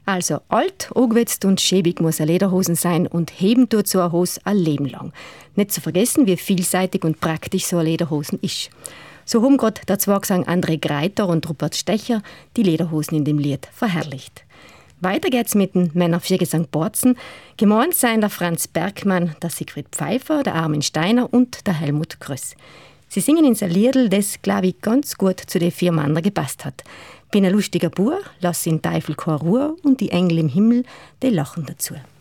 Also alt, angewetzt und schäbig muss eine Lederhosen sein und heben tut so eine Hose ein Leben lang. Nicht zu vergessen, wie vielseitig und praktisch so eine Lederhosen ist. So haben gerade der Zwergsang André Greiter und Rupert Stecher die Lederhosen in dem Lied verherrlicht. Weiter geht's mit dem Männerviergesang Borzen. Gemeint seien der Franz Bergmann, der Siegfried Pfeiffer, der Armin Steiner und der Helmut Gröss. Sie singen in ein Liedl, das, glaube ich, ganz gut zu den 4 Männern gepasst hat. Bin ein lustiger Bub, lass in Teufel keine Ruhe und die Engel im Himmel, die lachen dazu.